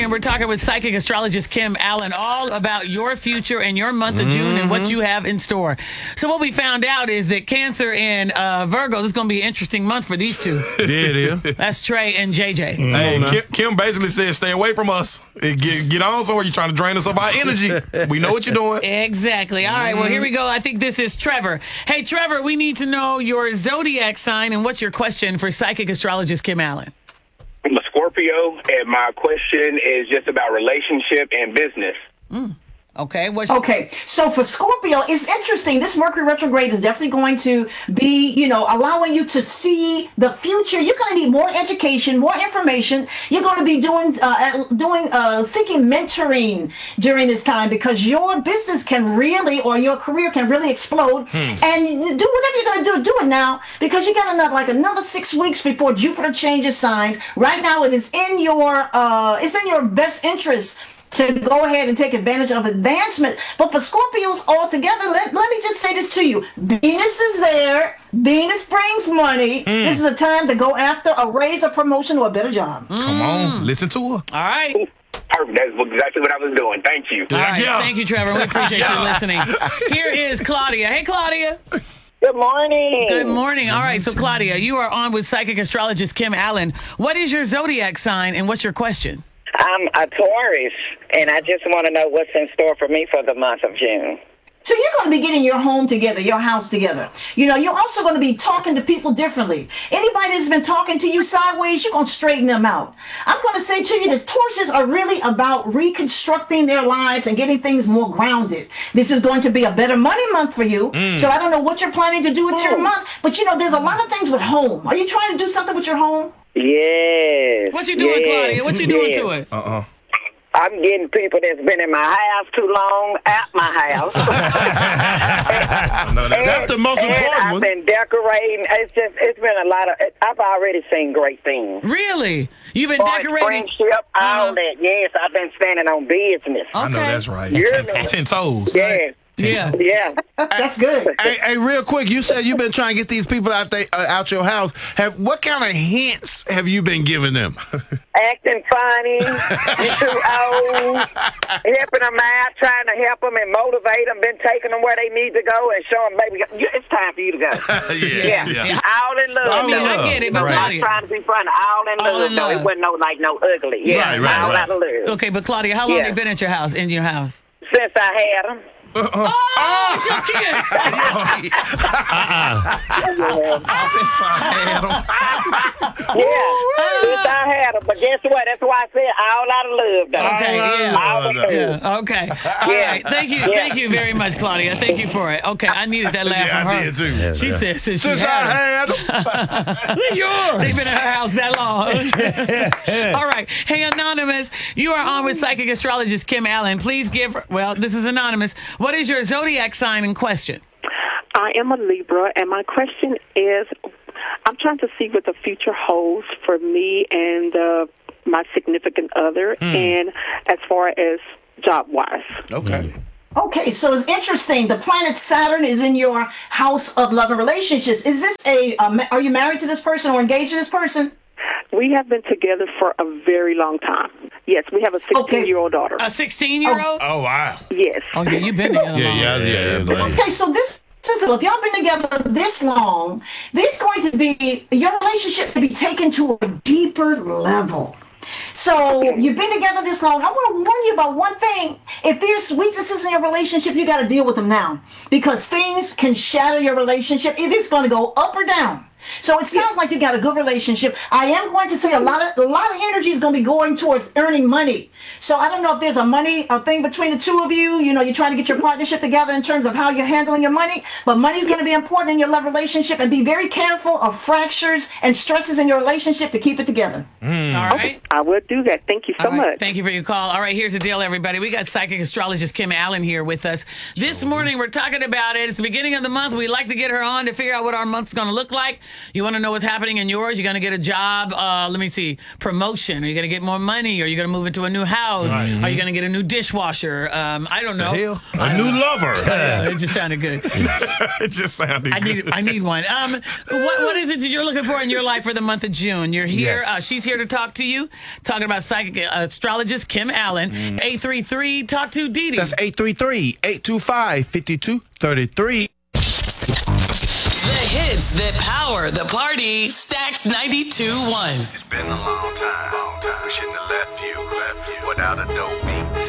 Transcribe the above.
we're talking with psychic astrologist Kim Allen all about your future and your month of June and what you have in store. So what we found out is that Cancer and Virgo, this is going to be an interesting month for these two. Yeah, it is. That's Trey and JJ. Hey, Kim basically said, stay away from us. Get on somewhere. You're trying to drain us of our energy. We know what you're doing. Exactly. All right, well, here we go. I think this is Trevor. Hey, Trevor, we need to know your zodiac sign and what's your question for psychic astrologist Kim Allen? I'm a Scorpio, and my question is just about relationship and business. Okay. Okay, so for Scorpio, it's interesting. This Mercury retrograde is definitely going to be, allowing you to see the future. You're going to need more education, more information. You're going to be seeking mentoring during this time because your business can really, or your career can really explode. And do whatever you're going to do it now because you got another 6 weeks before Jupiter changes signs. Right now, it is in your best interest to go ahead and take advantage of advancement. But for Scorpios altogether, let me just say this to you. Venus is there. Venus brings money. This is a time to go after a raise, a promotion, or a better job. Come on. Listen to her. All right. Perfect. That's exactly what I was doing. Thank you. All right. Thank you, Trevor. We appreciate you listening. Here is Claudia. Hey, Claudia. Good morning. Good morning. All right. So, Claudia, you are on with psychic astrologist Kim Allen. What is your zodiac sign and what's your question? I'm a Taurus, and I just want to know what's in store for me for the month of June. So you're going to be getting your home together, your house together. You're also going to be talking to people differently. Anybody that's been talking to you sideways, you're going to straighten them out. I'm going to say to you that Tauruses are really about reconstructing their lives and getting things more grounded. This is going to be a better money month for you. So I don't know what you're planning to do with your month, but there's a lot of things with home. Are you trying to do something with your home? Yes. What you doing, Claudia? What you doing to it? I'm getting people that's been in my house too long out my house. That's the most important I've one. been decorating. It's been a lot of. I've already seen great things. Really? You've been decorating? Friendship, all that. Yes, I've been standing on business. Okay. I know that's right. You're 10 toes. Yes. Yeah. That's good. Hey, real quick, you said you've been trying to get these people out your house. What kind of hints have you been giving them? Acting funny, you too old, helping them out, trying to help them and motivate them, been taking them where they need to go and show them, baby, it's time for you to go. Yeah. All in love. I mean, I get it, but I'm not Claudia. trying to be funny. All in love. No, it wasn't no ugly. Yeah, Right. all out of love. Okay, but Claudia, how long have you been at your house, in your house? Since I had them. Oh, it's your kid. Since I had 'em. Since I had them. But guess what? That's why I said all out of love, though. Okay, All of love. Yeah, okay. All right. Thank you. Thank you very much, Claudia. Thank you for it. Okay, I needed that laugh from her. I did too. She said since Since she I had them. had 'em. They've been in her house that long. All right. Hey, Anonymous, you are on with psychic astrologist Kim Allen. Please give her, this is Anonymous. What is your zodiac sign in question? I am a Libra, and my question is, I'm trying to see what the future holds for me and my significant other, and as far as job-wise. Okay. Okay, so it's interesting. The planet Saturn is in your house of love and relationships. Is this are you married to this person or engaged to this person? We have been together for a very long time. Yes, we have a 16-year-old daughter. A 16-year-old? Oh, wow. Yes. Oh, yeah, you've been together long. Yeah. Okay, so this is if y'all been together this long, there's going to be your relationship to be taken to a deeper level. So you've been together this long. I want to warn you about one thing. If there's weaknesses in your relationship, you got to deal with them now because things can shatter your relationship. It is going to go up or down. So it sounds like you got a good relationship. I am going to say a lot of energy is going to be going towards earning money. So I don't know if there's a thing between the two of you. You're trying to get your partnership together in terms of how you're handling your money. But money is going to be important in your love relationship, and be very careful of fractures and stresses in your relationship to keep it together. All right. Okay, I will do that. Thank you so much. Thank you for your call. All right, here's the deal, everybody. We got psychic astrologist Kim Allen here with us. This morning, we're talking about it. It's the beginning of the month. We like to get her on to figure out what our month's going to look like. You want to know what's happening in yours? You're going to get a job, let me see, promotion. Are you going to get more money? Are you going to move into a new house? Are you going to get a new dishwasher? I don't know. Hell, A new lover. It just sounded good. it just sounded good. I need one. What is it that you're looking for in your life for the month of June? You're here. Yes. She's here to talk to you. Talking about psychic astrologist Kim Allen. 833 talk to Dee Dee. That's 833-825-5233. The hits that power the party. Stacks 92.1. It's been a long time. We shouldn't have left you without a dope beat.